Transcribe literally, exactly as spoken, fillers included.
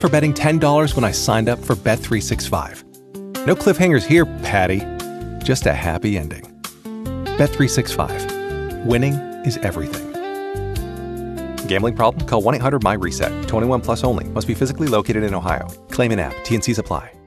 for betting ten dollars when I signed up for Bet three sixty-five. No cliffhangers here, Patty. Just a happy ending. Bet three sixty-five. Winning is everything. Gambling problem? Call one eight hundred M Y RESET. twenty-one plus only. Must be physically located in Ohio. Claim in app. T N Cs apply.